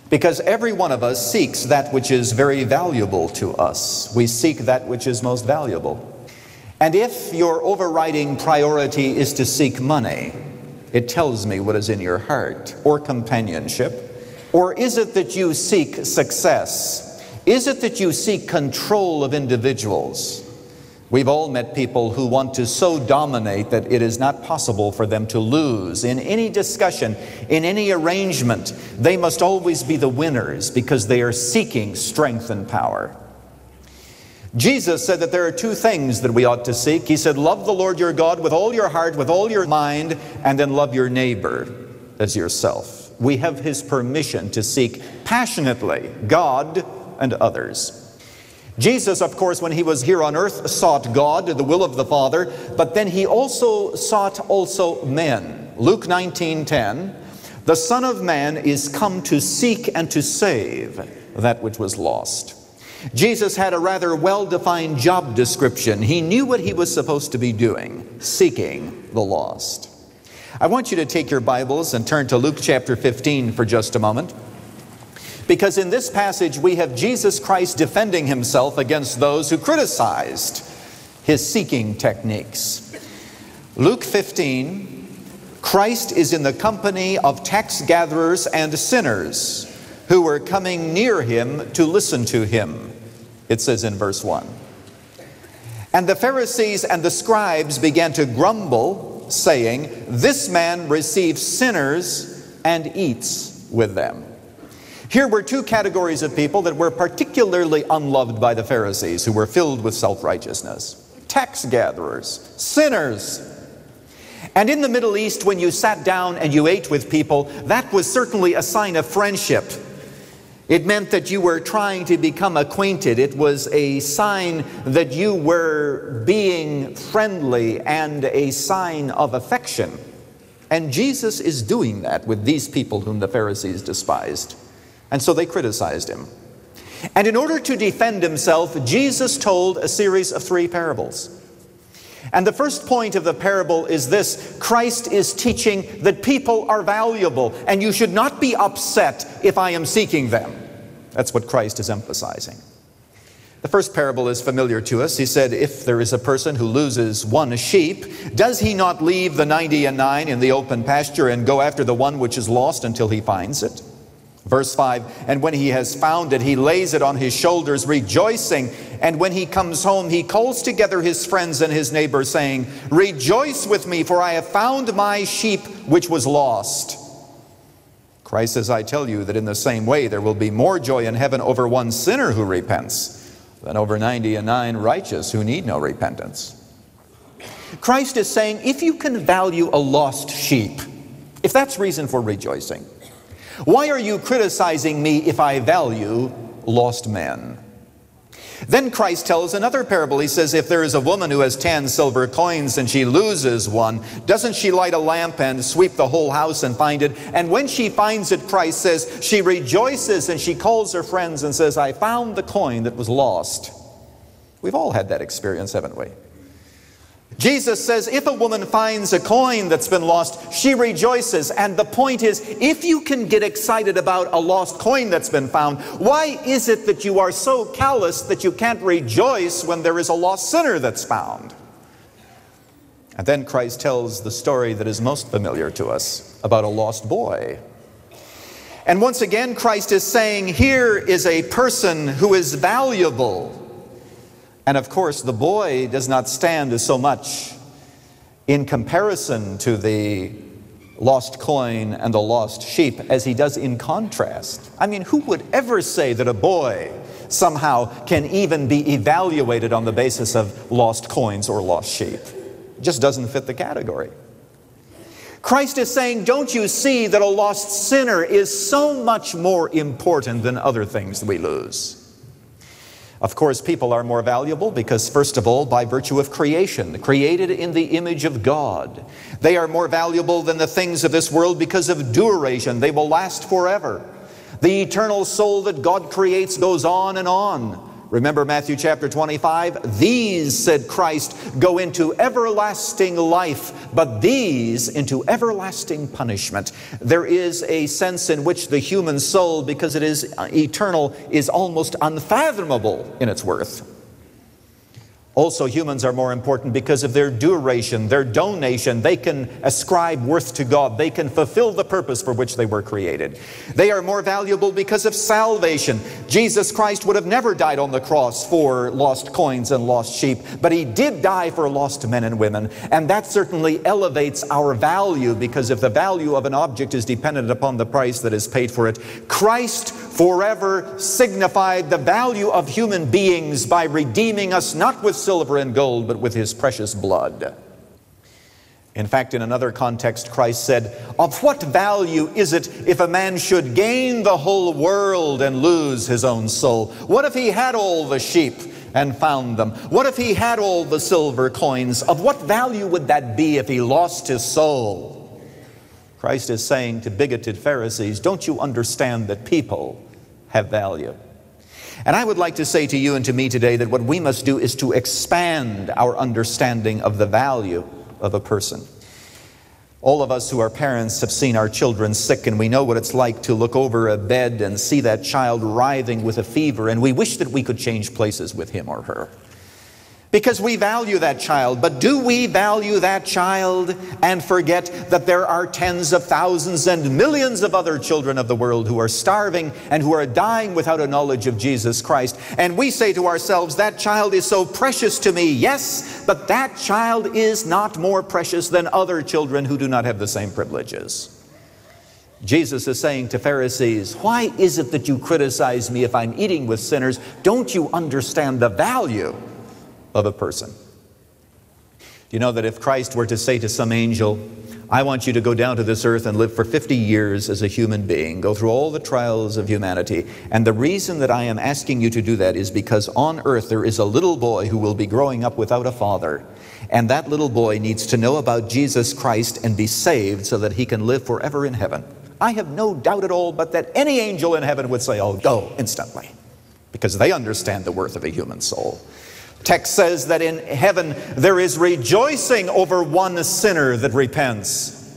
Because every one of us seeks that which is very valuable to us. We seek that which is most valuable. And if your overriding priority is to seek money, it tells me what is in your heart, or companionship. Or is it that you seek success? Is it that you seek control of individuals? We've all met people who want to so dominate that it is not possible for them to lose. In any discussion, in any arrangement, they must always be the winners because they are seeking strength and power. Jesus said that there are two things that we ought to seek. He said, love the Lord your God with all your heart, with all your mind, and then love your neighbor as yourself. We have His permission to seek passionately God and others. Jesus, of course, when He was here on earth, sought God, the will of the Father, but then He also sought men. Luke 19:10, the Son of Man is come to seek and to save that which was lost. Jesus had a rather well-defined job description. He knew what He was supposed to be doing, seeking the lost. I want you to take your Bibles and turn to Luke chapter 15 for just a moment. Because in this passage we have Jesus Christ defending Himself against those who criticized His seeking techniques. Luke 15, Christ is in the company of tax gatherers and sinners who were coming near Him to listen to Him. It says in verse 1. And the Pharisees and the scribes began to grumble, saying, this man receives sinners and eats with them. Here were two categories of people that were particularly unloved by the Pharisees, who were filled with self-righteousness. Tax gatherers, sinners. And in the Middle East, when you sat down and you ate with people, that was certainly a sign of friendship. It meant that you were trying to become acquainted. It was a sign that you were being friendly and a sign of affection. And Jesus is doing that with these people whom the Pharisees despised. And so they criticized Him. And in order to defend Himself, Jesus told a series of 3 parables. And the first point of the parable is this: Christ is teaching that people are valuable, and you should not be upset if I am seeking them. That's what Christ is emphasizing. The first parable is familiar to us. He said, if there is a person who loses one sheep, does he not leave the 99 in the open pasture and go after the one which is lost until he finds it? Verse 5, and when he has found it, he lays it on his shoulders, rejoicing. And when he comes home, he calls together his friends and his neighbors, saying, rejoice with me, for I have found my sheep which was lost. Christ says, I tell you that in the same way there will be more joy in heaven over one sinner who repents than over 99 righteous who need no repentance. Christ is saying, if you can value a lost sheep, if that's reason for rejoicing, why are you criticizing me if I value lost men? Then Christ tells another parable. He says, if there is a woman who has 10 silver coins and she loses one, doesn't she light a lamp and sweep the whole house and find it? And when she finds it, Christ says, she rejoices and she calls her friends and says, I found the coin that was lost. We've all had that experience, haven't we? Jesus says, if a woman finds a coin that's been lost, she rejoices. And the point is, if you can get excited about a lost coin that's been found, why is it that you are so callous that you can't rejoice when there is a lost sinner that's found? And then Christ tells the story that is most familiar to us about a lost boy. And once again, Christ is saying, here is a person who is valuable. And of course, the boy does not stand as so much in comparison to the lost coin and the lost sheep as he does in contrast. I mean, who would ever say that a boy somehow can even be evaluated on the basis of lost coins or lost sheep? It just doesn't fit the category. Christ is saying, don't you see that a lost sinner is so much more important than other things that we lose? Of course, people are more valuable because, first of all, by virtue of creation, created in the image of God. They are more valuable than the things of this world because of duration. They will last forever. The eternal soul that God creates goes on and on. Remember Matthew chapter 25? These, said Christ, go into everlasting life, but these into everlasting punishment. There is a sense in which the human soul, because it is eternal, is almost unfathomable in its worth. Also, humans are more important because of their duration, their donation. They can ascribe worth to God. They can fulfill the purpose for which they were created. They are more valuable because of salvation. Jesus Christ would have never died on the cross for lost coins and lost sheep, but He did die for lost men and women. And that certainly elevates our value, because if the value of an object is dependent upon the price that is paid for it, Christ forever signified the value of human beings by redeeming us not with silver and gold, but with His precious blood. In fact, in another context, Christ said, of what value is it if a man should gain the whole world and lose his own soul? What if he had all the sheep and found them? What if he had all the silver coins? Of what value would that be if he lost his soul? Christ is saying to bigoted Pharisees, don't you understand that people have value? And I would like to say to you and to me today that what we must do is to expand our understanding of the value of a person. All of us who are parents have seen our children sick, and we know what it's like to look over a bed and see that child writhing with a fever, and we wish that we could change places with him or her, because we value that child. But do we value that child and forget that there are tens of thousands and millions of other children of the world who are starving and who are dying without a knowledge of Jesus Christ? And we say to ourselves, that child is so precious to me. Yes, but that child is not more precious than other children who do not have the same privileges. Jesus is saying to Pharisees, why is it that you criticize me if I'm eating with sinners? Don't you understand the value of a person? Do you know that if Christ were to say to some angel, I want you to go down to this earth and live for 50 years as a human being, go through all the trials of humanity, and the reason that I am asking you to do that is because on earth there is a little boy who will be growing up without a father, and that little boy needs to know about Jesus Christ and be saved so that he can live forever in heaven. I have no doubt at all but that any angel in heaven would say, oh, go instantly, because they understand the worth of a human soul. Text says that in heaven there is rejoicing over one sinner that repents.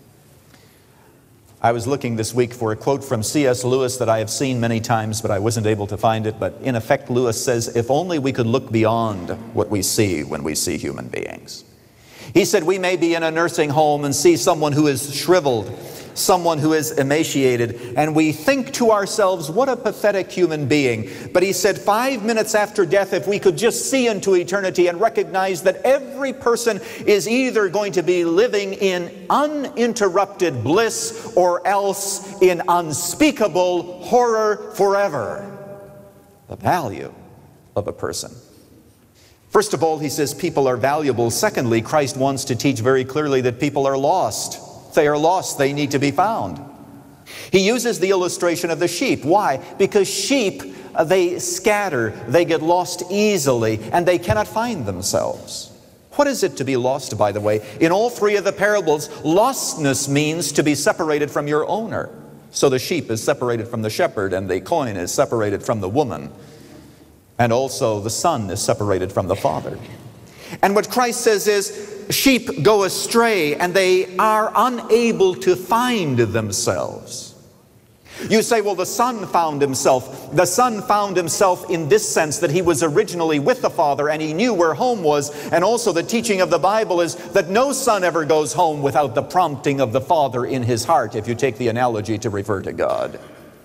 I was looking this week for a quote from C.S. Lewis that I have seen many times, but I wasn't able to find it. But in effect, Lewis says, if only we could look beyond what we see when we see human beings. He said, we may be in a nursing home and see someone who is shriveled, someone who is emaciated, and we think to ourselves, what a pathetic human being. But he said 5 minutes after death, if we could just see into eternity and recognize that every person is either going to be living in uninterrupted bliss or else in unspeakable horror forever. The value of a person. First of all, he says people are valuable. Secondly, Christ wants to teach very clearly that people are lost. They are lost. They need to be found. He uses the illustration of the sheep. Why? Because sheep, they scatter, they get lost easily, and they cannot find themselves. What is it to be lost, by the way? In all three of the parables, lostness means to be separated from your owner. So the sheep is separated from the shepherd, and the coin is separated from the woman. And also the son is separated from the father. And what Christ says is, sheep go astray and they are unable to find themselves. You say, well, the son found himself. The son found himself in this sense that he was originally with the father and he knew where home was. And also the teaching of the Bible is that no son ever goes home without the prompting of the father in his heart, if you take the analogy to refer to God.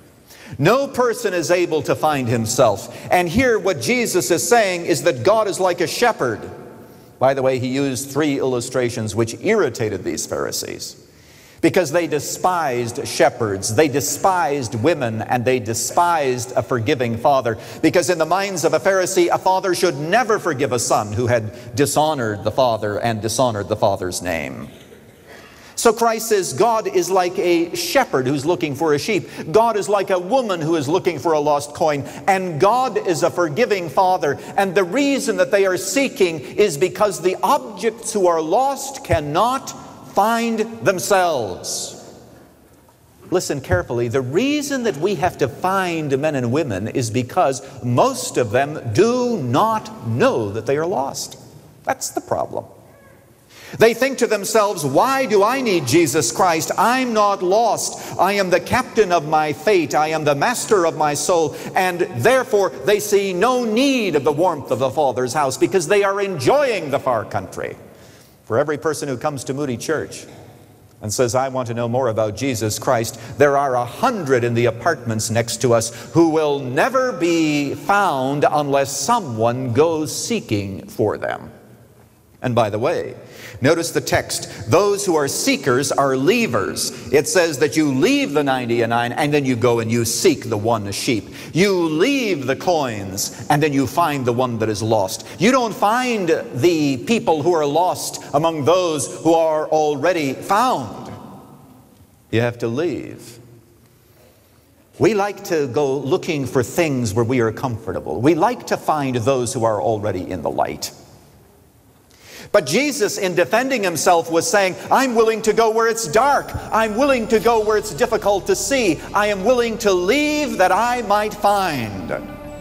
No person is able to find himself. And here what Jesus is saying is that God is like a shepherd. By the way, he used 3 illustrations which irritated these Pharisees, because they despised shepherds, they despised women, and they despised a forgiving father. Because in the minds of a Pharisee, a father should never forgive a son who had dishonored the father and dishonored the father's name. So Christ says God is like a shepherd who's looking for a sheep. God is like a woman who is looking for a lost coin. And God is a forgiving father. And the reason that they are seeking is because the objects who are lost cannot find themselves. listen carefully, the reason that we have to find men and women is because most of them do not know that they are lost. That's the problem. They think to themselves, why do I need Jesus Christ? I'm not lost. I am the captain of my fate. I am the master of my soul. And therefore, they see no need of the warmth of the Father's house because they are enjoying the far country. For every person who comes to Moody Church and says, I want to know more about Jesus Christ, there are 100 in the apartments next to us who will never be found unless someone goes seeking for them. And by the way, notice the text. Those who are seekers are leavers. It says that you leave the 99 and then you go and you seek the one sheep. You leave the coins and then you find the one that is lost. You don't find the people who are lost among those who are already found. You have to leave. We like to go looking for things where we are comfortable. We like to find those who are already in the light. But Jesus, in defending himself, was saying, I'm willing to go where it's dark. I'm willing to go where it's difficult to see. I am willing to leave that I might find.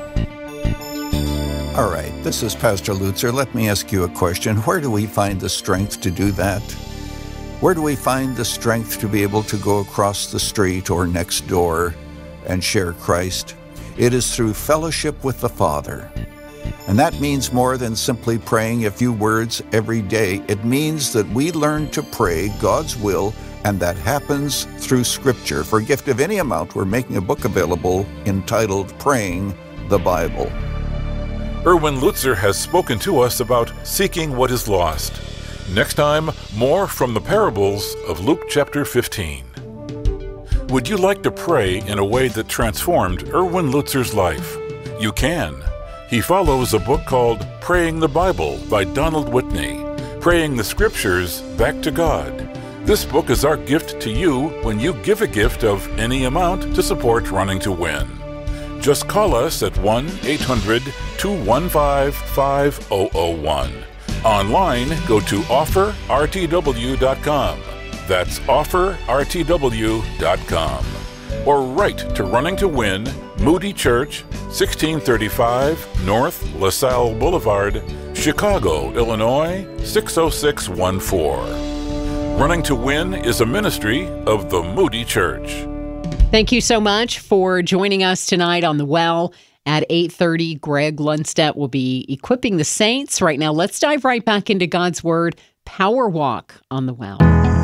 All right, this is Pastor Lutzer. Let me ask you a question. Where do we find the strength to do that? Where do we find the strength to be able to go across the street or next door and share Christ? It is through fellowship with the Father. And that means more than simply praying a few words every day. It means that we learn to pray God's will, and that happens through Scripture. For a gift of any amount, we're making a book available entitled Praying the Bible. Erwin Lutzer has spoken to us about seeking what is lost. Next time, more from the parables of Luke chapter 15. Would you like to pray in a way that transformed Erwin Lutzer's life? You can. He follows a book called Praying the Bible by Donald Whitney, praying the Scriptures back to God. This book is our gift to you when you give a gift of any amount to support Running to Win. Just call us at 1-800-215-5001. Online, go to offerrtw.com. That's offerrtw.com. Or write to Running to Win, Moody Church, 1635 North LaSalle Boulevard, Chicago, Illinois, 60614. Running to Win is a ministry of the Moody Church. Thank you so much for joining us tonight on The Well. At 8:30, Greg Lundstedt will be equipping the saints. Right now, let's dive right back into God's Word. Power Walk on The Well.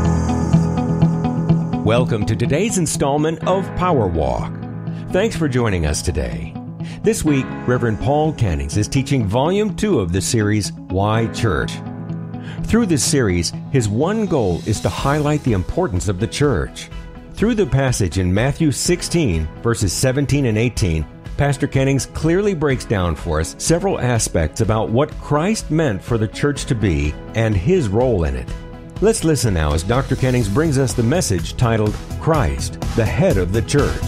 Welcome to today's installment of Power Walk. Thanks for joining us today. This week, Reverend Paul Cannings is teaching Volume 2 of the series, Why Church? Through this series, his one goal is to highlight the importance of the church. Through the passage in Matthew 16, verses 17 and 18, Pastor Cannings clearly breaks down for us several aspects about what Christ meant for the church to be and his role in it. Let's listen now as Dr. Cannings brings us the message titled, Christ, the Head of the Church.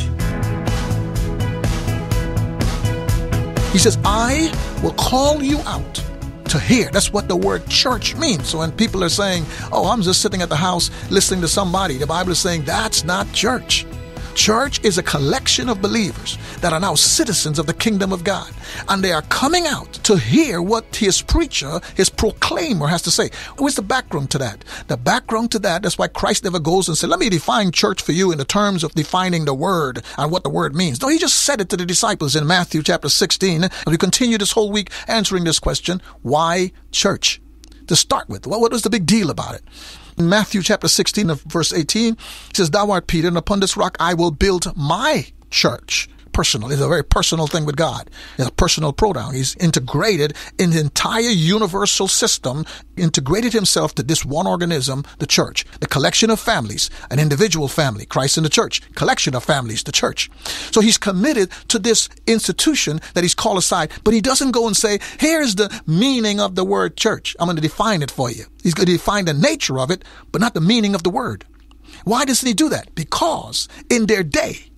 He says, I will call you out to hear. That's what the word church means. So when people are saying, oh, I'm just sitting at the house listening to somebody, the Bible is saying that's not church. Church is a collection of believers that are now citizens of the kingdom of God. And they are coming out to hear what his preacher, his proclaimer has to say. What's the background to that? The background to that, that's why Christ never goes and says, let me define church for you in the terms of defining the word and what the word means. No, he just said it to the disciples in Matthew chapter 16. And we continue this whole week answering this question, why church? To start with, what was the big deal about it? In Matthew chapter 16, verse 18, it says, thou art Peter, and upon this rock I will build my church. Personal. It's a very personal thing with God. It's a personal pronoun. He's integrated in the entire universal system, integrated himself to this one organism, the church. The collection of families, an individual family, Christ in the church, collection of families, the church. So he's committed to this institution that he's called aside, but he doesn't go and say, here's the meaning of the word church. I'm going to define it for you. He's going to define the nature of it, but not the meaning of the word. Why doesn't he do that? Because in their day,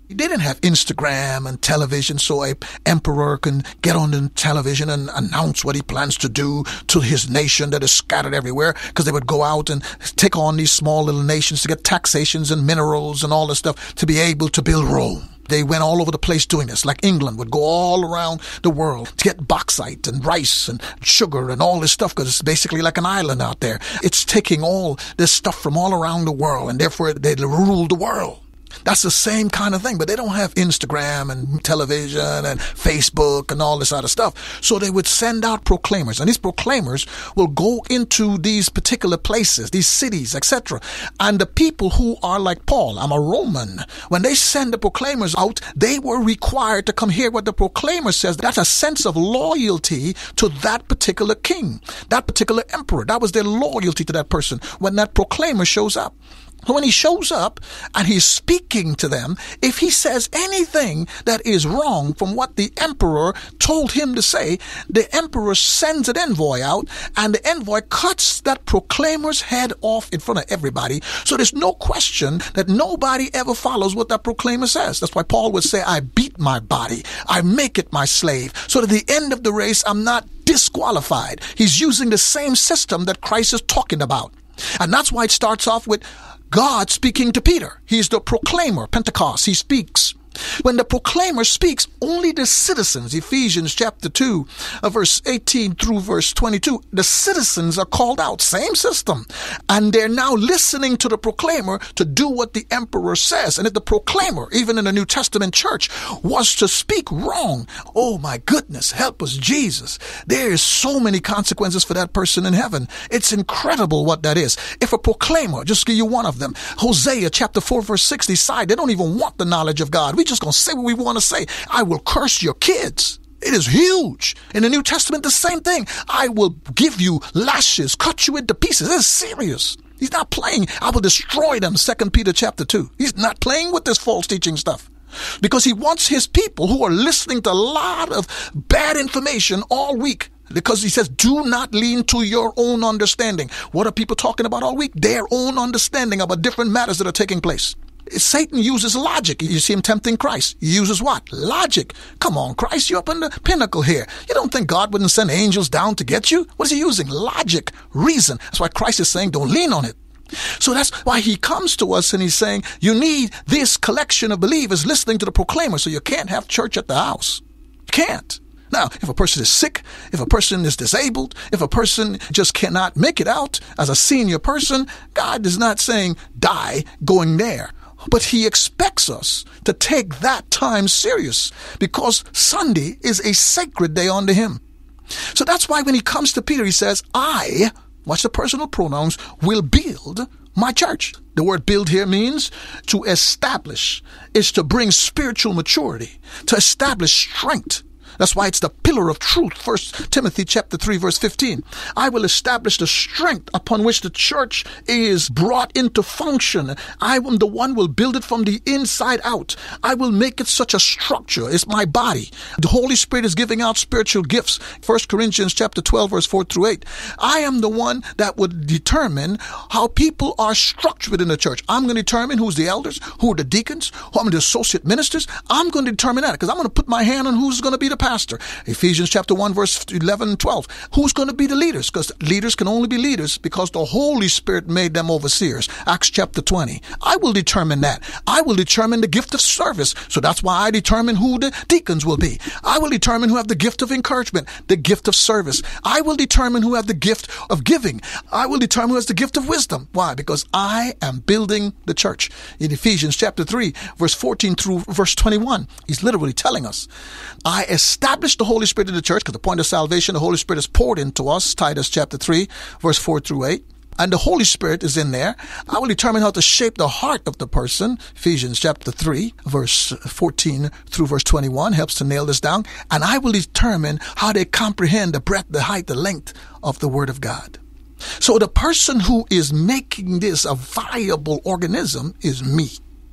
They didn't have Instagram and television, so an emperor can get on the television and announce what he plans to do to his nation that is scattered everywhere, because they would go out and take on these small little nations to get taxations and minerals and all this stuff to be able to build Rome. They went all over the place doing this, like England would go all around the world to get bauxite and rice and sugar and all this stuff, because it's basically like an island out there. It's taking all this stuff from all around the world, and therefore they rule the world. That's the same kind of thing, but they don't have Instagram and television and Facebook and all this other stuff. So they would send out proclaimers, and these proclaimers will go into these particular places, these cities, etc. And the people who are like Paul, I'm a Roman, when they send the proclaimers out, they were required to come hear what the proclaimer says. That's a sense of loyalty to that particular king, that particular emperor. That was their loyalty to that person when that proclaimer shows up. When he shows up and he's speaking to them, if he says anything that is wrong from what the emperor told him to say, the emperor sends an envoy out, and the envoy cuts that proclaimer's head off in front of everybody. So there's no question that nobody ever follows what that proclaimer says. That's why Paul would say, I beat my body, I make it my slave, so at the end of the race I'm not disqualified. He's using the same system that Christ is talking about. And that's why it starts off with God speaking to Peter. He's the proclaimer, Pentecost. He speaks. When the proclaimer speaks, only the citizens, Ephesians chapter 2, verse 18 through verse 22, the citizens are called out, same system. And they're now listening to the proclaimer to do what the emperor says. And if the proclaimer, even in the New Testament church, was to speak wrong, oh my goodness, help us, Jesus. There is so many consequences for that person in heaven. It's incredible what that is. If a proclaimer, just give you one of them, Hosea chapter 4, verse 6, decide they don't even want the knowledge of God. We just going to say what we want to say. I will curse your kids. It is huge. In the New Testament, the same thing. I will give you lashes, cut you into pieces. It's serious. He's not playing. I will destroy them. 2 Peter chapter 2. He's not playing with this false teaching stuff, because he wants his people who are listening to a lot of bad information all week, because he says, do not lean to your own understanding. What are people talking about all week? Their own understanding about different matters that are taking place. Satan uses logic. You see him tempting Christ. He uses what? Logic. Come on, Christ, you're up in the pinnacle here. You don't think God wouldn't send angels down to get you? What is he using? Logic, reason. That's why Christ is saying, don't lean on it. So that's why he comes to us and he's saying, you need this collection of believers listening to the proclaimer, so you can't have church at the house. You can't. Now, if a person is sick, if a person is disabled, if a person just cannot make it out as a senior person, God is not saying die going there. But he expects us to take that time serious, because Sunday is a sacred day unto him. So that's why when he comes to Peter, he says, I, watch the personal pronouns, will build my church. The word build here means to establish. It's to bring spiritual maturity, to establish strength. That's why it's the pillar of truth. 1 Timothy chapter 3, verse 15. I will establish the strength upon which the church is brought into function. I am the one who will build it from the inside out. I will make it such a structure. It's my body. The Holy Spirit is giving out spiritual gifts. 1 Corinthians chapter 12, verse 4 through 8. I am the one that would determine how people are structured within the church. I'm going to determine who's the elders, who are the deacons, who are the associate ministers. I'm going to determine that, because I'm going to put my hand on who's going to be the pastor. Ephesians chapter 1, verse 11 and 12. Who's going to be the leaders? Because leaders can only be leaders because the Holy Spirit made them overseers. Acts chapter 20. I will determine that. I will determine the gift of service. So that's why I determine who the deacons will be. I will determine who have the gift of encouragement, the gift of service. I will determine who have the gift of giving. I will determine who has the gift of wisdom. Why? Because I am building the church. In Ephesians chapter 3, verse 14 through verse 21, he's literally telling us, I establish the Holy Spirit in the church, because the point of salvation, the Holy Spirit is poured into us, Titus chapter 3, verse 4 through 8. And the Holy Spirit is in there. I will determine how to shape the heart of the person. Ephesians chapter 3, verse 14 through verse 21 helps to nail this down. And I will determine how they comprehend the breadth, the height, the length of the Word of God. So the person who is making this a viable organism is me.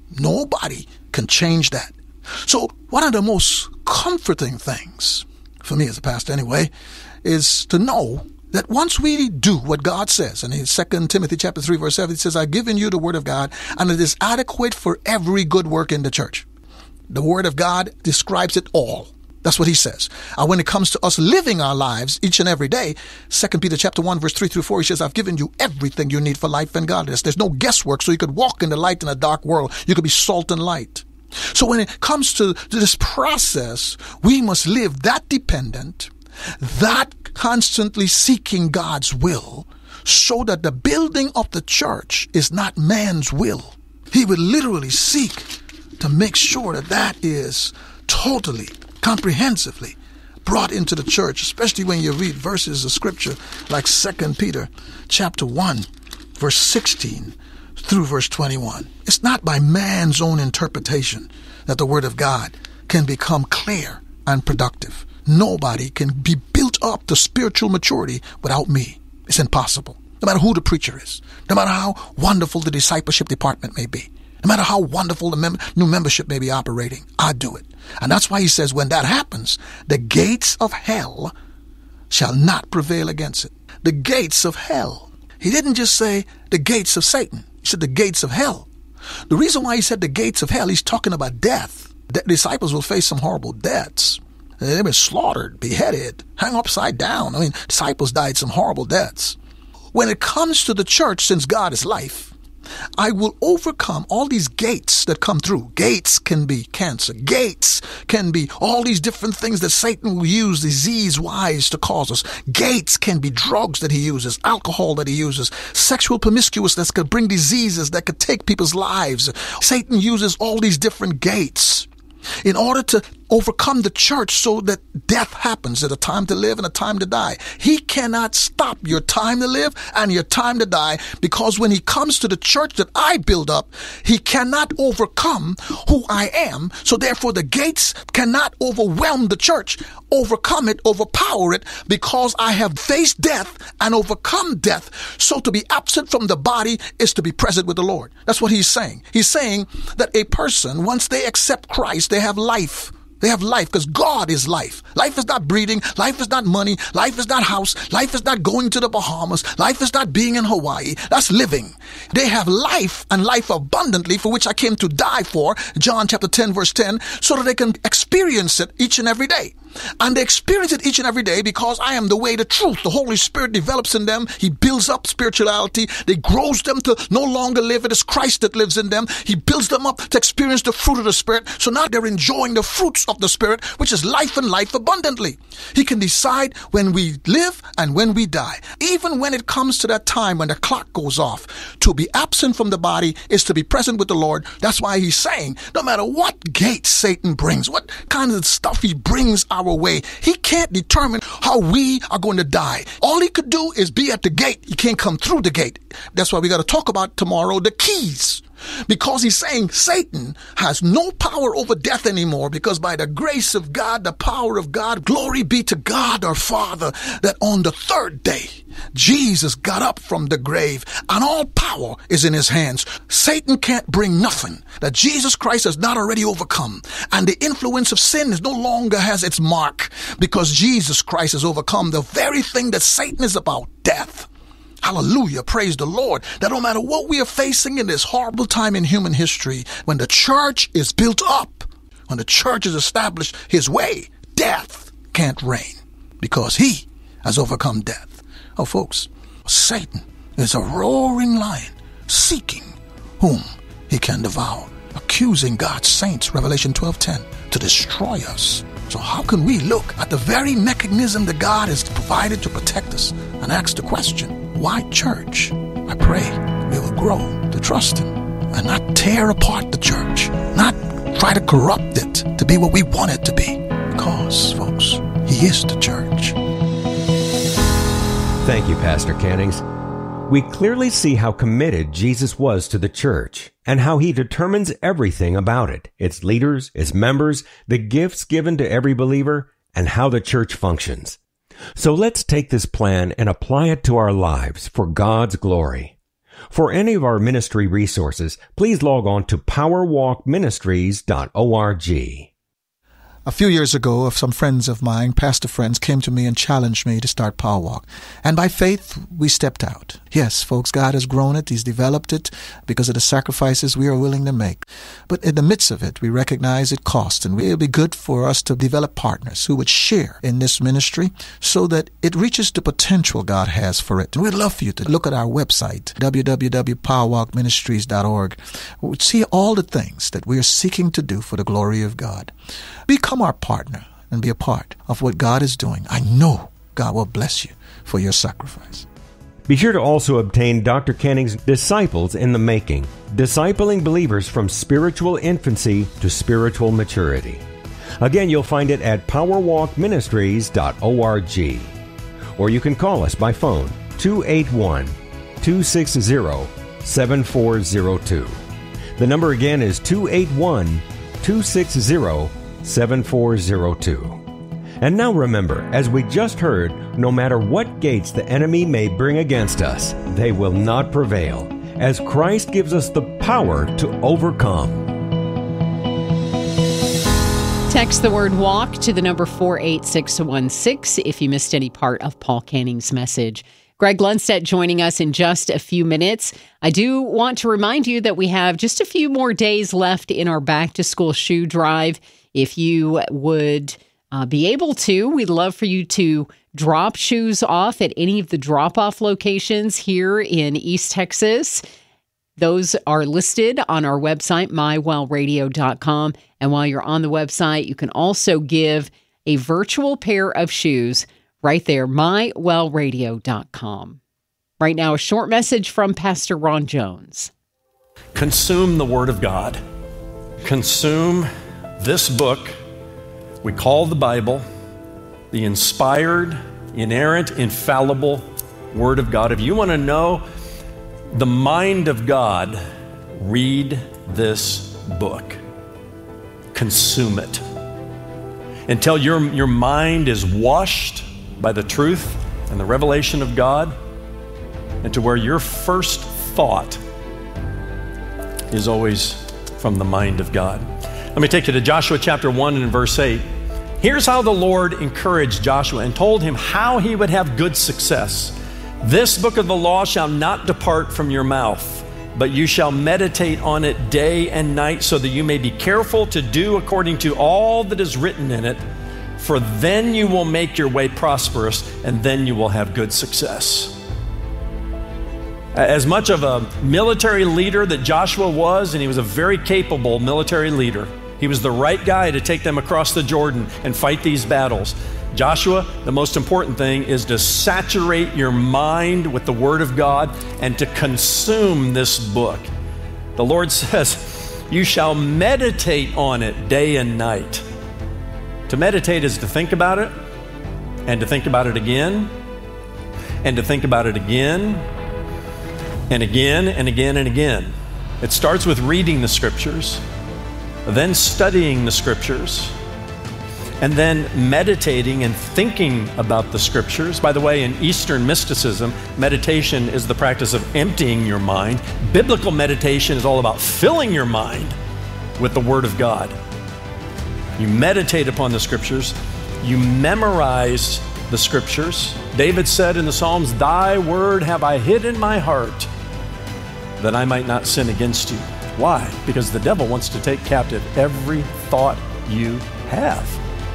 Nobody can change that. So one of the most comforting things, for me as a pastor anyway, is to know that once we do what God says, and in 2 Timothy chapter 3, verse 7, it says, I've given you the word of God, and it is adequate for every good work in the church. The Word of God describes it all. That's what he says. When it comes to us living our lives each and every day, 2 Peter chapter 1, verse 3 through 4, he says, I've given you everything you need for life and godliness. There's no guesswork, so you could walk in the light in a dark world. You could be salt and light. So when it comes to this process, we must live that dependent, that constantly seeking God's will, so that the building of the church is not man's will. He would literally seek to make sure that that is totally, comprehensively brought into the church, especially when you read verses of scripture like 2 Peter chapter 1, verse 16 through verse 21. It's not by man's own interpretation that the Word of God can become clear and productive. Nobody can be built up to spiritual maturity without me. It's impossible. No matter who the preacher is, no matter how wonderful the discipleship department may be, no matter how wonderful the new membership may be operating, I do it. And that's why he says when that happens, the gates of hell shall not prevail against it. The gates of hell. He didn't just say the gates of Satan. He said the gates of hell. The reason why he said the gates of hell, he's talking about death. The disciples will face some horrible deaths. They've been slaughtered, beheaded, hung upside down. Disciples died some horrible deaths. When it comes to the church, since God is life, I will overcome all these gates that come through. Gates can be cancer. Gates can be all these different things that Satan will use disease-wise to cause us. Gates can be drugs that he uses, alcohol that he uses, sexual promiscuousness that could bring diseases that could take people's lives. Satan uses all these different gates in order to overcome the church so that death happens at a time to live and a time to die. He cannot stop your time to live and your time to die, because when he comes to the church that I build up, he cannot overcome who I am. So therefore the gates cannot overwhelm the church, overcome it, overpower it, because I have faced death and overcome death. So to be absent from the body is to be present with the Lord. That's what he's saying. He's saying that a person, once they accept Christ, they have life. They have life because God is life. Life is not breeding. Life is not money. Life is not house. Life is not going to the Bahamas. Life is not being in Hawaii. That's living. They have life and life abundantly, for which I came to die for, John chapter 10, verse 10, so that they can experience it each and every day. And they experience it each and every day because I am the way, the truth. The Holy Spirit develops in them. He builds up spirituality. They grows them to no longer live. It is Christ that lives in them. He builds them up to experience the fruit of the Spirit. So now they're enjoying the fruits of the Spirit, which is life and life abundantly. He can decide when we live and when we die. Even when it comes to that time when the clock goes off, to be absent from the body is to be present with the Lord. That's why he's saying, no matter what gate Satan brings, what kind of stuff he brings our way, he can't determine how we are going to die. All he could do is be at the gate. He can't come through the gate. That's why we got to talk about tomorrow the keys. Because he's saying Satan has no power over death anymore, because by the grace of God, the power of God, glory be to God our Father, that on the third day, Jesus got up from the grave and all power is in his hands. Satan can't bring nothing that Jesus Christ has not already overcome. And the influence of sin is no longer has its mark, because Jesus Christ has overcome the very thing that Satan is about, death. Hallelujah. Praise the Lord. That no matter what we are facing in this horrible time in human history, when the church is built up, when the church is established his way, death can't reign, because he has overcome death. Oh, folks, Satan is a roaring lion seeking whom he can devour, accusing God's saints, Revelation 12:10, to destroy us. So how can we look at the very mechanism that God has provided to protect us and ask the question, why church? I pray we will grow to trust him and not tear apart the church, not try to corrupt it to be what we want it to be. Because, folks, he is the church. Thank you, Pastor Cannings. We clearly see how committed Jesus was to the church and how he determines everything about it, its leaders, its members, the gifts given to every believer, and how the church functions. So let's take this plan and apply it to our lives for God's glory. For any of our ministry resources, please log on to powerwalkministries.org. A few years ago, some friends of mine, pastor friends, came to me and challenged me to start Power Walk. And by faith, we stepped out. Yes, folks, God has grown it. He's developed it because of the sacrifices we are willing to make. But in the midst of it, we recognize it costs. And it would be good for us to develop partners who would share in this ministry so that it reaches the potential God has for it. And we'd love for you to look at our website, www.powerwalkministries.org. See all the things that we are seeking to do for the glory of God. Become our partner and be a part of what God is doing. I know God will bless you for your sacrifice. Be sure to also obtain Dr. Canning's Disciples in the Making, discipling believers from spiritual infancy to spiritual maturity. Again, you'll find it at powerwalkministries.org. Or you can call us by phone, 281-260-7402. The number again is 281-260-7402. And now remember, as we just heard, no matter what gates the enemy may bring against us, they will not prevail, as Christ gives us the power to overcome. Text the word WALK to the number 48616 if you missed any part of Paul Canning's message. Greg Lundstedt joining us in just a few minutes. I do want to remind you that we have just a few more days left in our back-to-school shoe drive. If you would be able to, we'd love for you to drop shoes off at any of the drop-off locations here in East Texas. Those are listed on our website, mywellradio.com. And while you're on the website, you can also give a virtual pair of shoes right there, mywellradio.com. Right now, a short message from Pastor Ron Jones. Consume the Word of God. Consume this book we call the Bible, the inspired, inerrant, infallible Word of God. If you want to know the mind of God, read this book. Consume it. Until your mind is washed by the truth and the revelation of God, and to where your first thought is always from the mind of God. Let me take you to Joshua chapter 1 and verse 8. Here's how the Lord encouraged Joshua and told him how he would have good success. This book of the law shall not depart from your mouth, but you shall meditate on it day and night, so that you may be careful to do according to all that is written in it. For then you will make your way prosperous, and then you will have good success. As much of a military leader that Joshua was, and he was a very capable military leader, he was the right guy to take them across the Jordan and fight these battles. Joshua, the most important thing is to saturate your mind with the Word of God and to consume this book. The Lord says, you shall meditate on it day and night. To meditate is to think about it, and to think about it again, and to think about it again, and again, and again, and again. It starts with reading the Scriptures, then studying the Scriptures, and then meditating and thinking about the Scriptures. By the way, in Eastern mysticism, meditation is the practice of emptying your mind. Biblical meditation is all about filling your mind with the Word of God. You meditate upon the Scriptures. You memorize the Scriptures. David said in the Psalms, "Thy word have I hid in my heart, that I might not sin against you." Why? Because the devil wants to take captive every thought you have.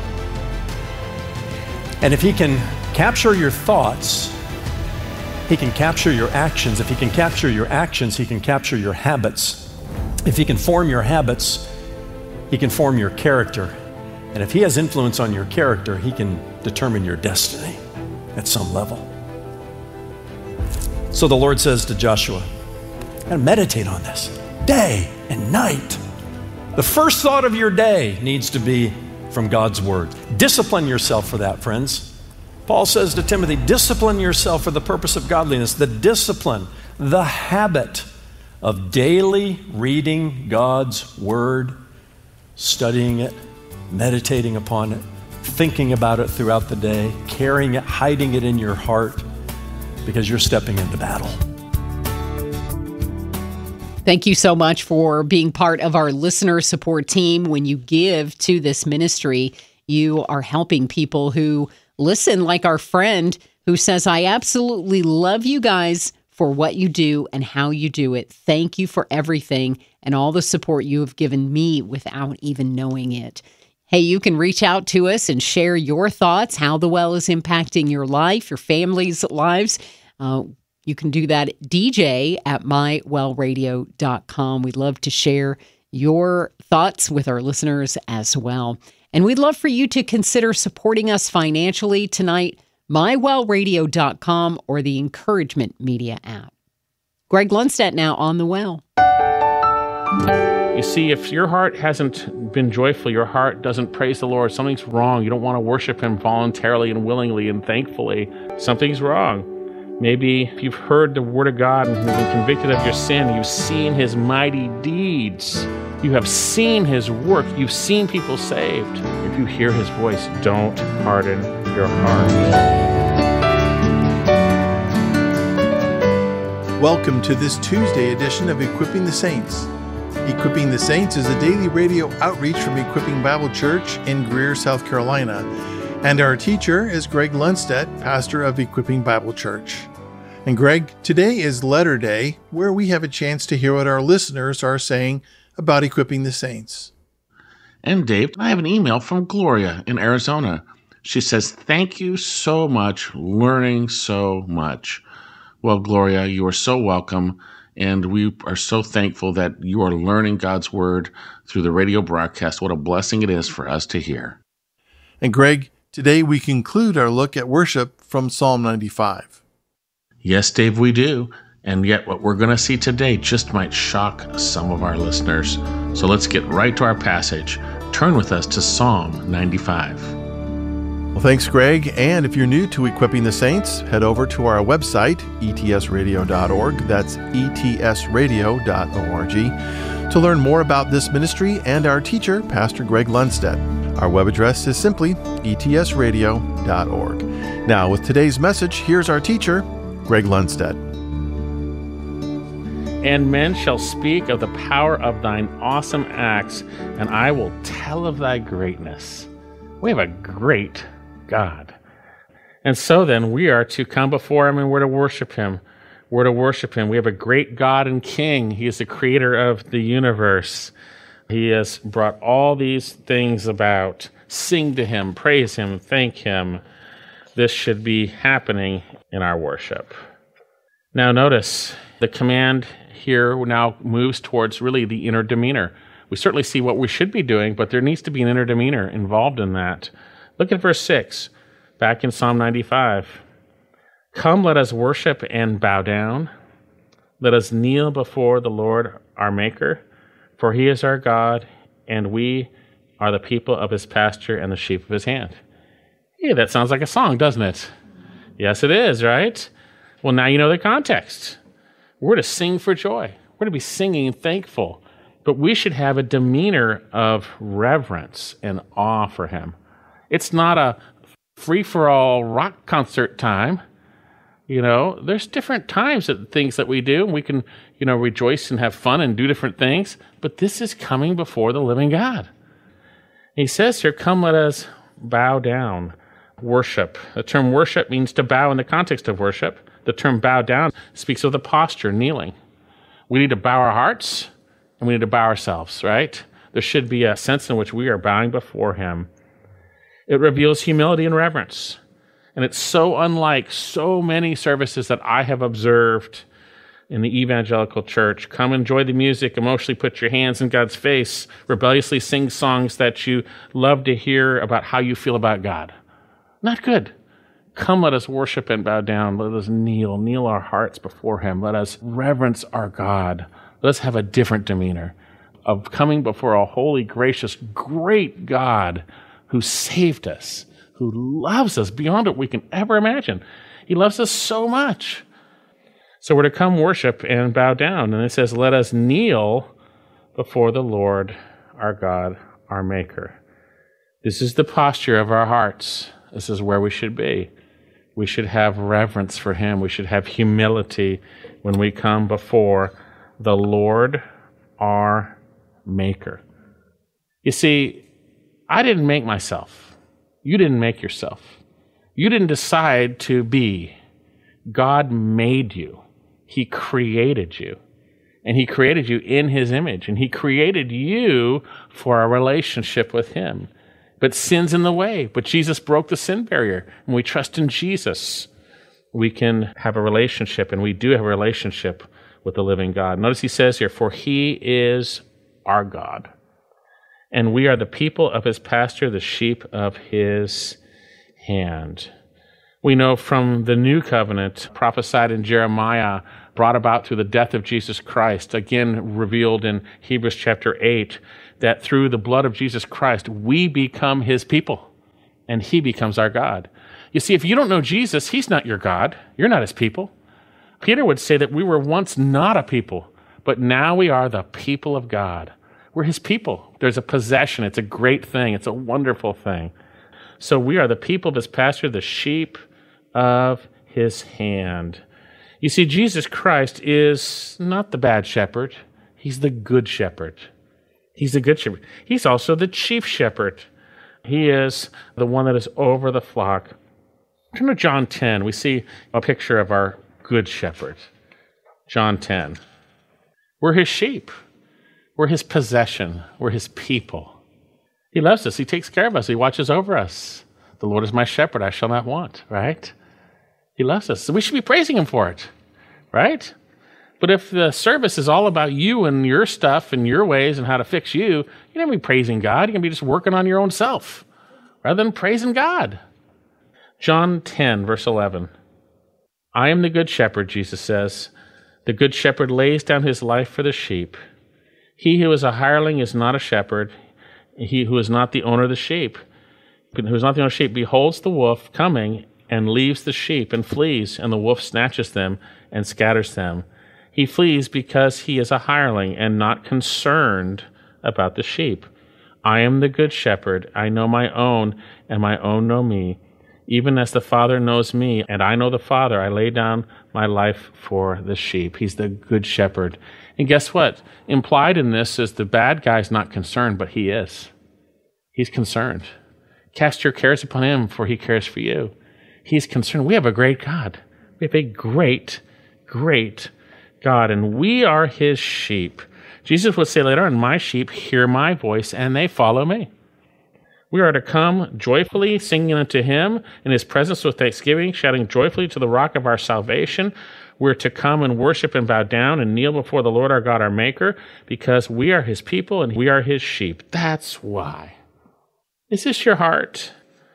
And if he can capture your thoughts, he can capture your actions. If he can capture your actions, he can capture your habits. If he can form your habits, he can form your character. And if he has influence on your character, he can determine your destiny at some level. So the Lord says to Joshua, and meditate on this day and night. The first thought of your day needs to be from God's Word. Discipline yourself for that, friends. Paul says to Timothy, discipline yourself for the purpose of godliness. The discipline, the habit of daily reading God's Word, studying it, meditating upon it, thinking about it throughout the day, carrying it, hiding it in your heart, because you're stepping into battle. Thank you so much for being part of our listener support team. When you give to this ministry, you are helping people who listen, like our friend who says, I absolutely love you guys for what you do and how you do it. Thank you for everything and all the support you have given me without even knowing it. Hey, you can reach out to us and share your thoughts, how the well is impacting your life, your family's lives. You can do that at dj@mywellradio.com. We'd love to share your thoughts with our listeners as well. And we'd love for you to consider supporting us financially tonight, mywellradio.com or the Encouragement Media app. Greg Lundstedt now on The Well. You see, if your heart hasn't been joyful, your heart doesn't praise the Lord, something's wrong. You don't want to worship Him voluntarily and willingly and thankfully. Something's wrong. Maybe if you've heard the Word of God and have been convicted of your sin, you've seen His mighty deeds. You have seen His work. You've seen people saved. If you hear His voice, don't harden your heart. Welcome to this Tuesday edition of Equipping the Saints. Equipping the Saints is a daily radio outreach from Equipping Bible Church in Greer, South Carolina. And our teacher is Greg Lundstedt, pastor of Equipping Bible Church. And Greg, today is Letter Day, where we have a chance to hear what our listeners are saying about Equipping the Saints. And Dave, I have an email from Gloria in Arizona. She says, thank you so much, learning so much. Well, Gloria, you are so welcome, and we are so thankful that you are learning God's Word through the radio broadcast. What a blessing it is for us to hear. And Greg, today we conclude our look at worship from Psalm 95. Yes, Dave, we do. And yet what we're going to see today just might shock some of our listeners. So let's get right to our passage. Turn with us to Psalm 95. Well, thanks, Greg. And if you're new to Equipping the Saints, head over to our website, etsradio.org. That's etsradio.org, to learn more about this ministry and our teacher, Pastor Greg Lundstedt. Our web address is simply etsradio.org. Now, with today's message, here's our teacher, Greg Lundstedt. And men shall speak of the power of thine awesome acts, and I will tell of thy greatness. We have a great God. And so then, we are to come before Him and we're to worship Him. We're to worship Him. We have a great God and King. He is the creator of the universe. He has brought all these things about. Sing to Him, praise Him, thank Him. This should be happening in our worship. Now notice, the command here now moves towards really the inner demeanor. We certainly see what we should be doing, but there needs to be an inner demeanor involved in that. Look at verse 6, back in Psalm 95. Come, let us worship and bow down. Let us kneel before the Lord our Maker, for He is our God, and we are the people of His pasture and the sheep of His hand. Yeah, that sounds like a song, doesn't it? Yes, it is, right? Well, now you know the context. We're to sing for joy. We're to be singing and thankful. But we should have a demeanor of reverence and awe for Him. It's not a free-for-all rock concert time. You know, there's different times at things that we do. We can, rejoice and have fun and do different things. But this is coming before the living God. He says here, come, let us bow down. Worship. The term worship means to bow in the context of worship. The term bow down speaks of the posture, kneeling. We need to bow our hearts and we need to bow ourselves, right? There should be a sense in which we are bowing before Him. It reveals humility and reverence. And it's so unlike so many services that I have observed in the evangelical church. Come enjoy the music, emotionally put your hands in God's face, rebelliously sing songs that you love to hear about how you feel about God. Not good. Come, let us worship and bow down. Let us kneel our hearts before Him. Let us reverence our God. Let us have a different demeanor of coming before a holy, gracious, great God who saved us, who loves us beyond what we can ever imagine. He loves us so much. So we're to come worship and bow down. And it says, let us kneel before the Lord our God, our Maker. This is the posture of our hearts. This is where we should be. We should have reverence for Him. We should have humility when we come before the Lord our Maker. You see, I didn't make myself. You didn't make yourself. You didn't decide to be. God made you. He created you. And He created you in His image. And He created you for a relationship with Him. But sin's in the way. But Jesus broke the sin barrier. When we trust in Jesus, we can have a relationship. And we do have a relationship with the living God. Notice He says here, for He is our God. And we are the people of His pasture, the sheep of His hand. We know from the new covenant, prophesied in Jeremiah, brought about through the death of Jesus Christ, again revealed in Hebrews chapter 8, that through the blood of Jesus Christ, we become His people, and He becomes our God. You see, if you don't know Jesus, He's not your God. You're not His people. Peter would say that we were once not a people, but now we are the people of God. We're His people. There's a possession. It's a great thing. It's a wonderful thing. So we are the people of His pasture, the sheep of His hand. You see, Jesus Christ is not the bad shepherd. He's the good shepherd. He's the good shepherd. He's also the chief shepherd. He is the one that is over the flock. Turn to John 10. We see a picture of our good shepherd. John 10. We're His sheep. We're His possession. We're His people. He loves us. He takes care of us. He watches over us. The Lord is my shepherd. I shall not want, right? He loves us. So we should be praising Him for it, right? But if the service is all about you and your stuff and your ways and how to fix you, you're not going to be praising God. You're going to be just working on your own self rather than praising God. John 10, verse 11. I am the good shepherd, Jesus says. The good shepherd lays down his life for the sheep. He who is a hireling is not a shepherd. He who is not the owner of the sheep, who is not the owner of the sheep, beholds the wolf coming and leaves the sheep and flees, and the wolf snatches them and scatters them. He flees because he is a hireling and not concerned about the sheep. I am the good shepherd. I know my own, and my own know me. Even as the Father knows me, and I know the Father, I lay down my life for the sheep. He's the good shepherd. And guess what? Implied in this is the bad guy's not concerned, but he is. He's concerned. Cast your cares upon Him, for He cares for you. He's concerned. We have a great God. We have a great, great God, and we are His sheep. Jesus would say later on, my sheep hear my voice, and they follow me. We are to come joyfully, singing unto Him in His presence with thanksgiving, shouting joyfully to the rock of our salvation. We're to come and worship and bow down and kneel before the Lord our God, our Maker, because we are His people and we are His sheep. That's why. Is this your heart?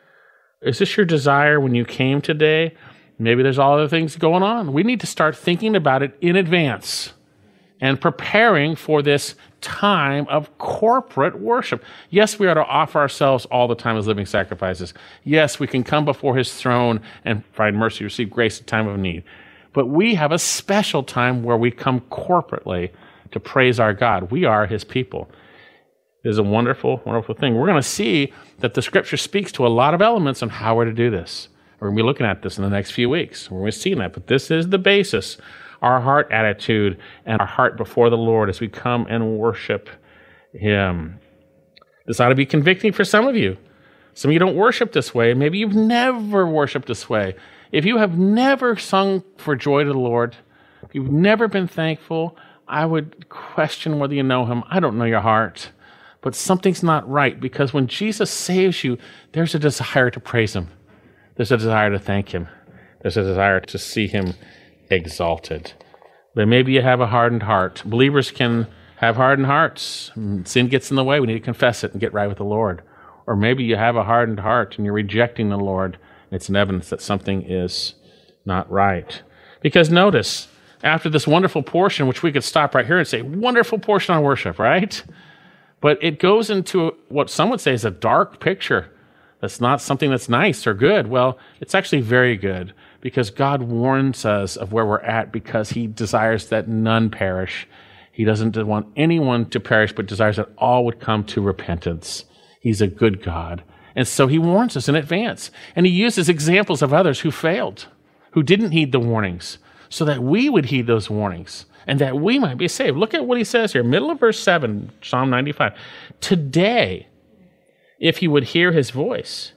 Is this your desire when you came today? Maybe there's all other things going on. We need to start thinking about it in advance and preparing for this time of corporate worship. Yes, we are to offer ourselves all the time as living sacrifices. Yes, we can come before His throne and find mercy, receive grace in time of need. But we have a special time where we come corporately to praise our God. We are His people. It is a wonderful, wonderful thing. We're going to see that the Scripture speaks to a lot of elements on how we're to do this. We're going to be looking at this in the next few weeks. We're going to see that. But this is the basis, our heart attitude and our heart before the Lord as we come and worship Him. This ought to be convicting for some of you. Some of you don't worship this way. Maybe you've never worshiped this way. If you have never sung for joy to the Lord, if you've never been thankful, I would question whether you know Him. I don't know your heart. But something's not right, because when Jesus saves you, there's a desire to praise Him. There's a desire to thank Him. There's a desire to see Him exalted. But maybe you have a hardened heart. Believers can have hardened hearts. Sin gets in the way. We need to confess it and get right with the Lord. Or maybe you have a hardened heart and you're rejecting the Lord. It's an evidence that something is not right. Because notice, after this wonderful portion, which we could stop right here and say, wonderful portion on worship, right? But it goes into what some would say is a dark picture. That's not something that's nice or good. Well, it's actually very good, because God warns us of where we're at, because He desires that none perish. He doesn't want anyone to perish, but desires that all would come to repentance. He's a good God. And so He warns us in advance. And He uses examples of others who failed, who didn't heed the warnings, so that we would heed those warnings and that we might be saved. Look at what he says here, middle of verse 7, Psalm 95. Today, if you would hear his voice,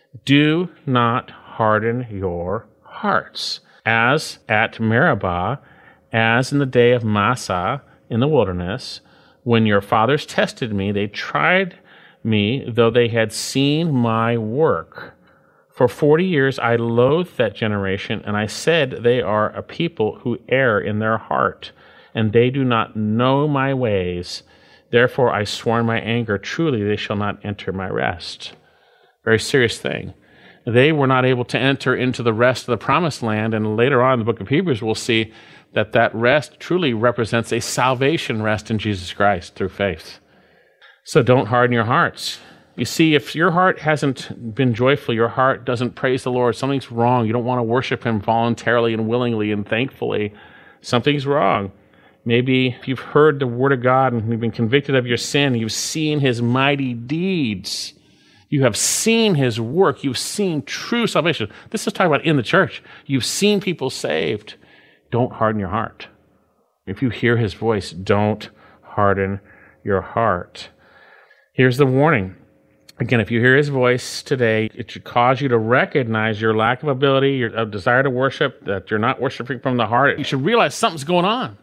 do not harden your hearts, as at Meribah, as in the day of Massah in the wilderness, when your fathers tested me, they tried me, though they had seen my work. For 40 years I loathed that generation, and I said, they are a people who err in their heart, and they do not know my ways. Therefore I swore in my anger, truly they shall not enter my rest. Very serious thing. They were not able to enter into the rest of the promised land, and later on in the book of Hebrews we'll see that that rest truly represents a salvation rest in Jesus Christ through faith. So don't harden your hearts. You see, if your heart hasn't been joyful, your heart doesn't praise the Lord, something's wrong. You don't want to worship him voluntarily and willingly and thankfully. Something's wrong. Maybe you've heard the word of God and you've been convicted of your sin. You've seen his mighty deeds. You have seen his work. You've seen true salvation. This is talking about in the church. You've seen people saved. Don't harden your heart. If you hear his voice, don't harden your heart. Here's the warning. Again, if you hear his voice today, it should cause you to recognize your lack of ability, your desire to worship, that you're not worshiping from the heart. You should realize something's going on.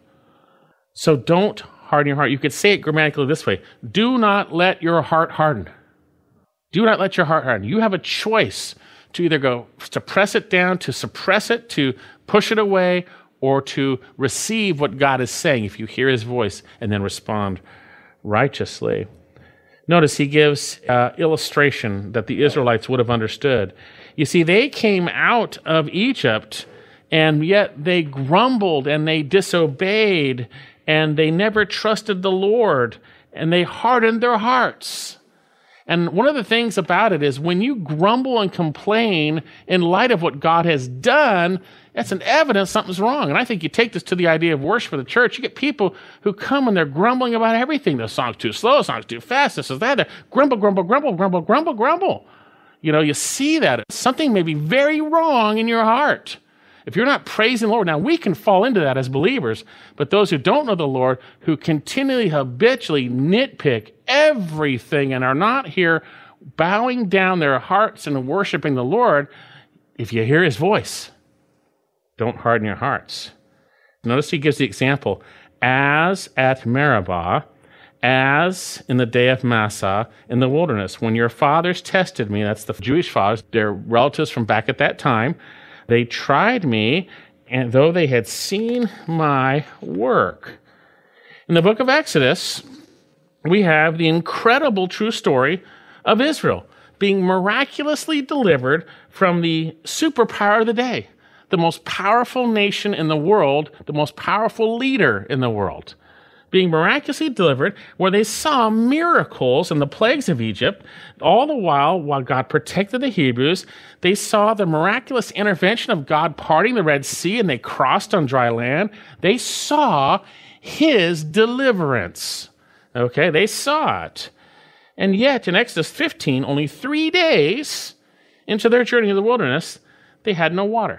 So don't harden your heart. You could say it grammatically this way. Do not let your heart harden. Do not let your heart harden. You have a choice to either go to press it down, to suppress it, to push it away, or to receive what God is saying if you hear his voice and then respond righteously. Notice he gives illustration that the Israelites would have understood. You see, they came out of Egypt, and yet they grumbled and they disobeyed, and they never trusted the Lord, and they hardened their hearts. And one of the things about it is when you grumble and complain in light of what God has done, that's an evidence something's wrong. And I think you take this to the idea of worship of the church. You get people who come and they're grumbling about everything. The song's too slow, the song's too fast, this is that. They're grumble, grumble, grumble, grumble, grumble, grumble. You know, you see that. Something may be very wrong in your heart. If you're not praising the Lord, now we can fall into that as believers, but those who don't know the Lord, who continually, habitually nitpick everything and are not here bowing down their hearts and worshiping the Lord, if you hear his voice, don't harden your hearts. Notice he gives the example, as at Meribah, as in the day of Massah in the wilderness, when your fathers tested me, that's the Jewish fathers, their relatives from back at that time, they tried me, and though they had seen my work. In the book of Exodus, we have the incredible true story of Israel being miraculously delivered from the superpower of the day, the most powerful nation in the world, the most powerful leader in the world, being miraculously delivered, where they saw miracles and the plagues of Egypt. All the while God protected the Hebrews, they saw the miraculous intervention of God parting the Red Sea, and they crossed on dry land. They saw his deliverance. Okay, they saw it. And yet, in Exodus 15, only 3 days into their journey in the wilderness, they had no water.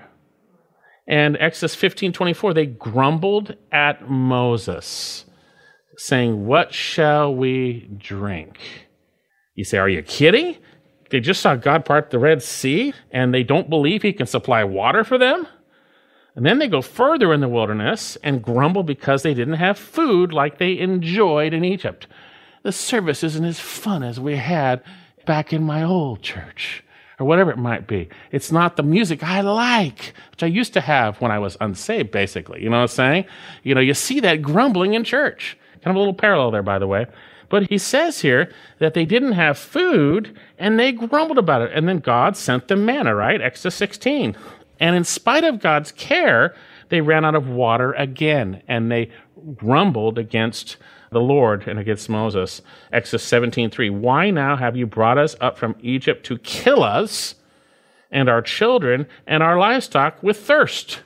And Exodus 15:24, they grumbled at Moses, saying, what shall we drink? You say, are you kidding? They just saw God part the Red Sea, and they don't believe he can supply water for them? And then they go further in the wilderness and grumble because they didn't have food like they enjoyed in Egypt. The service isn't as fun as we had back in my old church, or whatever it might be. It's not the music I like, which I used to have when I was unsaved, basically. You know what I'm saying? You know, you see that grumbling in church. Kind of a little parallel there, by the way. But he says here that they didn't have food, and they grumbled about it. And then God sent them manna, right? Exodus 16. And in spite of God's care, they ran out of water again, and they grumbled against the Lord and against Moses. Exodus 17:3. Why now have you brought us up from Egypt to kill us and our children and our livestock with thirst?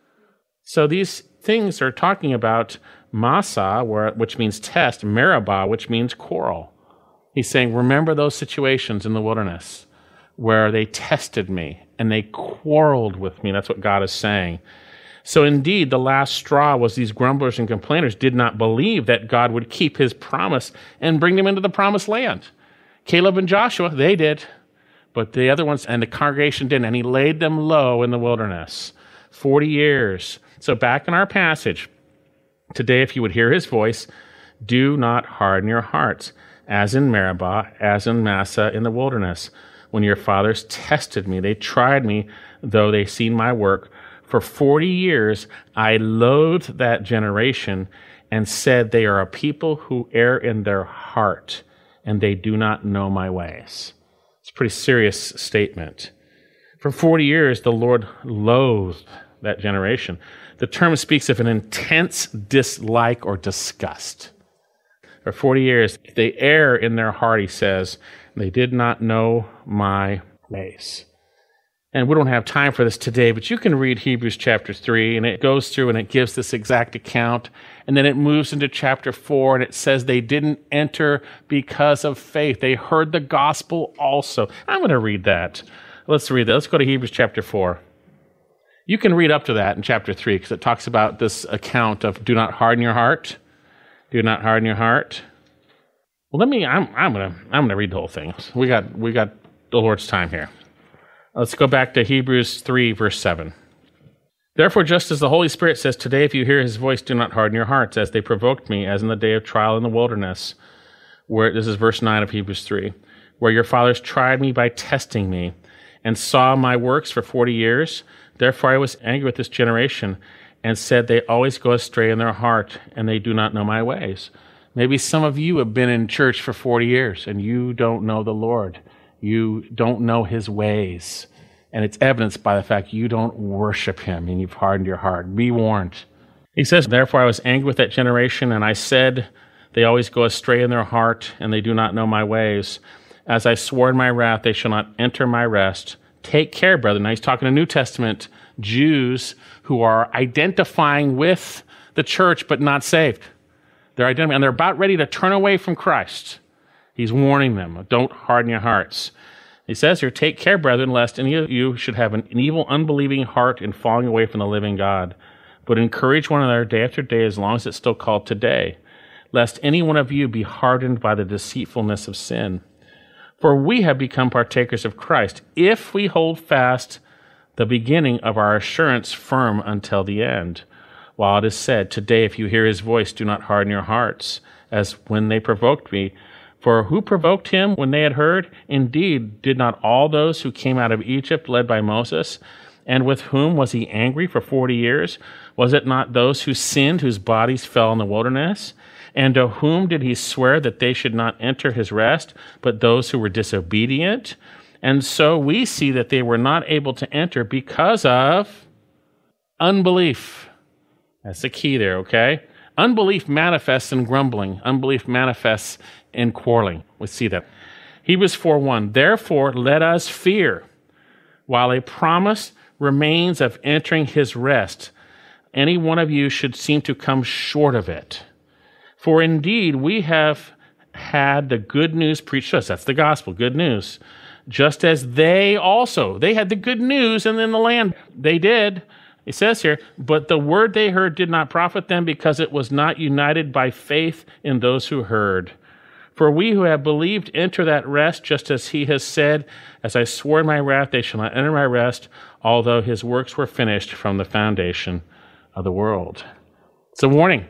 So these things are talking about Massah, which means test, Meribah, which means quarrel. He's saying, remember those situations in the wilderness where they tested me and they quarreled with me. That's what God is saying. So indeed, the last straw was these grumblers and complainers did not believe that God would keep his promise and bring them into the promised land. Caleb and Joshua, they did, but the other ones and the congregation didn't, and he laid them low in the wilderness. 40 years. So back in our passage, today if you would hear his voice, do not harden your hearts, as in Meribah, as in Massah in the wilderness. When your fathers tested me, they tried me, though they seen my work. For 40 years I loathed that generation and said, they are a people who err in their heart, and they do not know my ways. It's a pretty serious statement. For 40 years, the Lord loathed that generation. The term speaks of an intense dislike or disgust. For 40 years, they err in their heart, he says, they did not know my ways. And we don't have time for this today, but you can read Hebrews chapter 3, and it goes through and it gives this exact account. And then it moves into chapter 4, and it says they didn't enter because of faith. They heard the gospel also. I'm going to read that. Let's read that. Let's go to Hebrews chapter 4. You can read up to that in chapter 3, because it talks about this account of do not harden your heart. Do not harden your heart. Well, I'm gonna read the whole thing. We got the Lord's time here. Let's go back to Hebrews 3, verse 7. Therefore, just as the Holy Spirit says, today, if you hear his voice, do not harden your hearts, as they provoked me, as in the day of trial in the wilderness. This is verse 9 of Hebrews 3, where your fathers tried me by testing me, and saw my works for 40 years. Therefore, I was angry with this generation, and said, they always go astray in their heart, and they do not know my ways. Maybe some of you have been in church for 40 years, and you don't know the Lord. You don't know his ways. And it's evidenced by the fact you don't worship him and you've hardened your heart. Be warned. He says, therefore I was angry with that generation, and I said, they always go astray in their heart, and they do not know my ways. As I swore in my wrath, they shall not enter my rest. Take care, brethren. Now he's talking to New Testament Jews who are identifying with the church but not saved. They're identifying, and they're about ready to turn away from Christ. He's warning them, don't harden your hearts. He says here, take care, brethren, lest any of you should have an evil, unbelieving heart in falling away from the living God. But encourage one another day after day, as long as it's still called today, lest any one of you be hardened by the deceitfulness of sin. For we have become partakers of Christ, if we hold fast the beginning of our assurance firm until the end. While it is said, today, if you hear his voice, do not harden your hearts, as when they provoked me. For who provoked him when they had heard? Indeed, did not all those who came out of Egypt, led by Moses? And with whom was he angry for 40 years? Was it not those who sinned, whose bodies fell in the wilderness? And to whom did he swear that they should not enter his rest, but those who were disobedient? And so we see that they were not able to enter because of unbelief. That's the key there, okay? Unbelief manifests in grumbling. Unbelief manifests in quarreling. We see that. Hebrews 4:1, therefore let us fear, while a promise remains of entering his rest. Any one of you should seem to come short of it. For indeed we have had the good news preached to us. That's the gospel, good news. Just as they had the good news and in the land. They did. It says here, but the word they heard did not profit them, because it was not united by faith in those who heard. For we who have believed enter that rest, just as he has said, as I swore in my wrath, they shall not enter my rest, although his works were finished from the foundation of the world. It's a warning.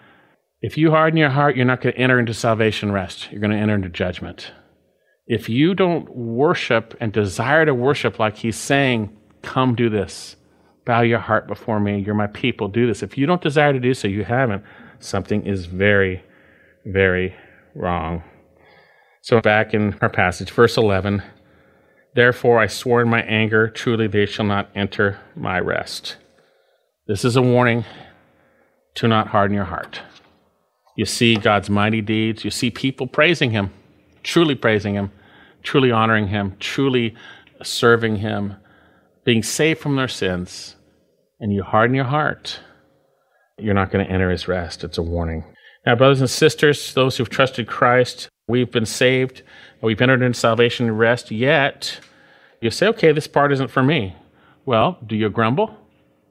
If you harden your heart, you're not going to enter into salvation rest. You're going to enter into judgment. If you don't worship and desire to worship like he's saying, come do this. Bow your heart before me. You're my people. Do this. If you don't desire to do so, you haven't. Something is very, very wrong. So back in our passage, verse 11, therefore I swore in my anger, truly they shall not enter my rest. This is a warning to not harden your heart. You see God's mighty deeds. You see people praising him, truly honoring him, truly serving him, being saved from their sins, and you harden your heart, you're not going to enter his rest. It's a warning. Now, brothers and sisters, those who've trusted Christ, we've been saved, we've entered into salvation and rest, yet you say, okay, this part isn't for me. Well, do you grumble?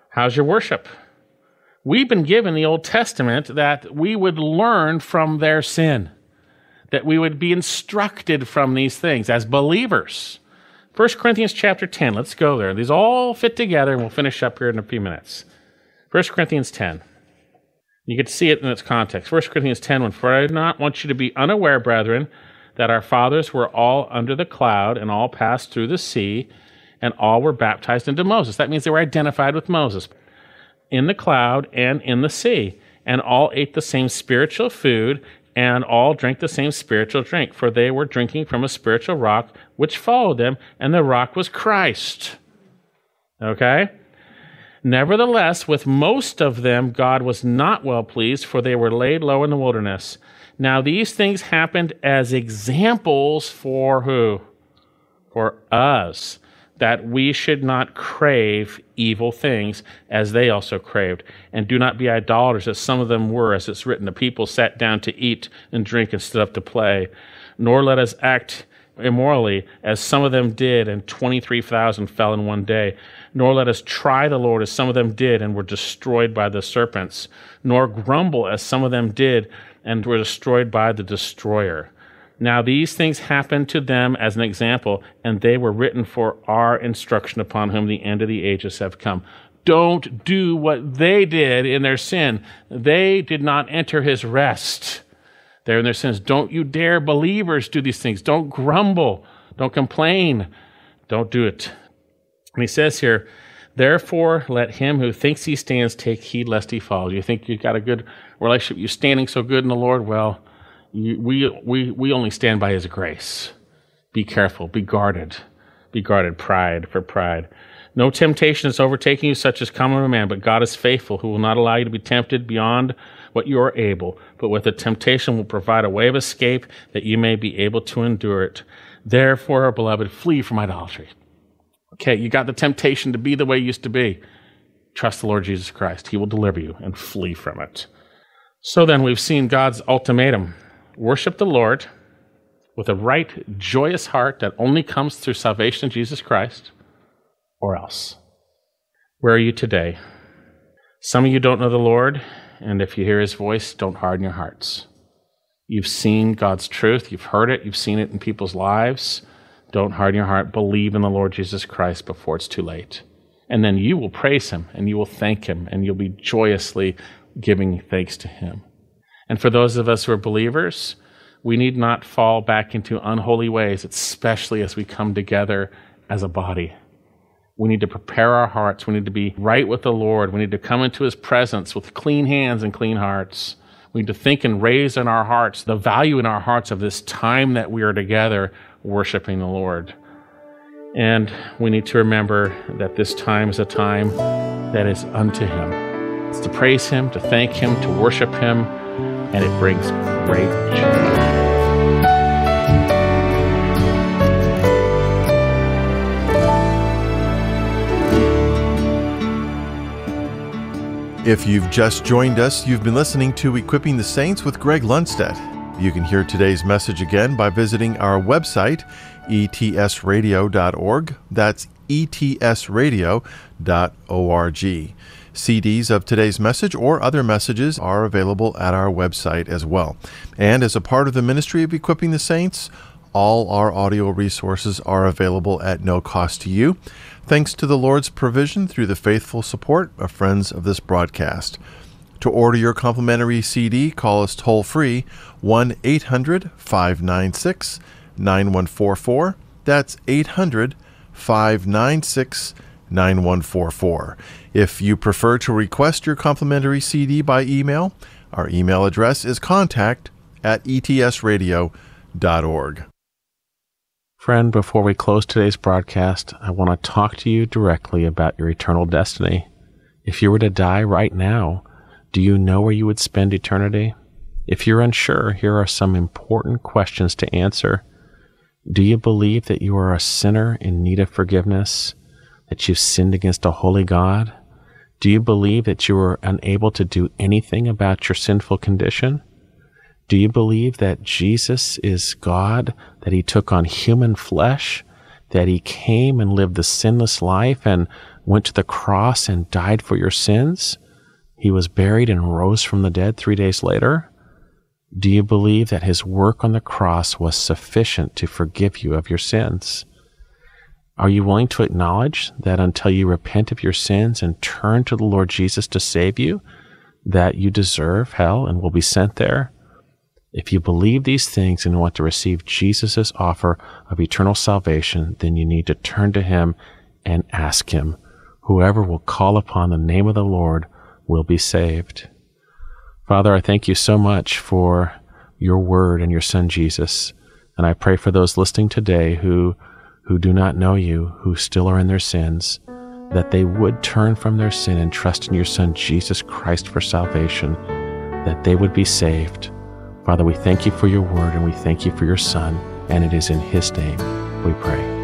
How's your worship? We've been given the Old Testament that we would learn from their sin, that we would be instructed from these things as believers. 1 Corinthians chapter 10, let's go there. These all fit together, and we'll finish up here in a few minutes. 1 Corinthians 10. You get to see it in its context. 1 Corinthians 10:1. For I do not want you to be unaware, brethren, that our fathers were all under the cloud and all passed through the sea, and all were baptized into Moses. That means they were identified with Moses in the cloud and in the sea, and all ate the same spiritual food, and all drank the same spiritual drink, for they were drinking from a spiritual rock which followed them, and the rock was Christ. Okay? Nevertheless, with most of them God was not well pleased, for they were laid low in the wilderness. Now these things happened as examples for who? For us, that we should not crave evil things as they also craved. And do not be idolaters as some of them were, as it's written, the people sat down to eat and drink and stood up to play. Nor let us act immorally as some of them did, and 23,000 fell in one day. Nor let us try the Lord as some of them did and were destroyed by the serpents. Nor grumble as some of them did and were destroyed by the destroyer. Now these things happened to them as an example, and they were written for our instruction, upon whom the end of the ages have come. Don't do what they did in their sin. They did not enter his rest. They're in their sins. Don't you dare, believers, do these things. Don't grumble. Don't complain. Don't do it. And he says here, therefore let him who thinks he stands take heed lest he falls. You think you've got a good relationship, you're standing so good in the Lord? Well, we only stand by his grace. Be careful, be guarded. Be guarded, pride. No temptation is overtaking you such as common to man, but God is faithful, who will not allow you to be tempted beyond what you are able, but with the temptation will provide a way of escape that you may be able to endure it. Therefore, beloved, flee from idolatry. Okay, you got the temptation to be the way you used to be. Trust the Lord Jesus Christ. He will deliver you, and flee from it. So then we've seen God's ultimatum. Worship the Lord with a right, joyous heart that only comes through salvation in Jesus Christ, or else. Where are you today? Some of you don't know the Lord, and if you hear his voice, don't harden your hearts. You've seen God's truth. You've heard it. You've seen it in people's lives. Don't harden your heart. Believe in the Lord Jesus Christ before it's too late. And then you will praise him, and you will thank him, and you'll be joyously giving thanks to him. And for those of us who are believers, we need not fall back into unholy ways, especially as we come together as a body. We need to prepare our hearts. We need to be right with the Lord. We need to come into his presence with clean hands and clean hearts. We need to think and raise in our hearts the value in our hearts of this time that we are together worshiping the Lord. And we need to remember that this time is a time that is unto him. It's to praise him, to thank him, to worship him, and it brings great joy. If you've just joined us, you've been listening to Equipping the Saints with Greg Lundstedt. You can hear today's message again by visiting our website, etsradio.org. That's etsradio.org. CDs of today's message or other messages are available at our website as well. And as a part of the ministry of Equipping the Saints, all our audio resources are available at no cost to you, thanks to the Lord's provision through the faithful support of friends of this broadcast. To order your complimentary CD, call us toll-free 1-800-596-9144. That's 800-596-9144. If you prefer to request your complimentary CD by email, our email address is contact@etsradio.org. Friend, before we close today's broadcast, I want to talk to you directly about your eternal destiny. If you were to die right now, do you know where you would spend eternity? If you're unsure, here are some important questions to answer. Do you believe that you are a sinner in need of forgiveness, that you've sinned against a holy God? Do you believe that you are unable to do anything about your sinful condition? Do you believe that Jesus is God, that he took on human flesh that he came and lived the sinless life and went to the cross and died for your sins? He was buried and rose from the dead 3 days later? Do you believe that his work on the cross was sufficient to forgive you of your sins? Are you willing to acknowledge that until you repent of your sins and turn to the Lord Jesus to save you, that you deserve hell and will be sent there? If you believe these things and want to receive Jesus' offer of eternal salvation, then you need to turn to him and ask him. Whoever will call upon the name of the Lord will be saved. Father, I thank you so much for your word and your son Jesus. And I pray for those listening today who do not know you, who still are in their sins, that they would turn from their sin and trust in your son Jesus Christ for salvation, that they would be saved. Father, we thank you for your word and we thank you for your son, and it is in his name we pray.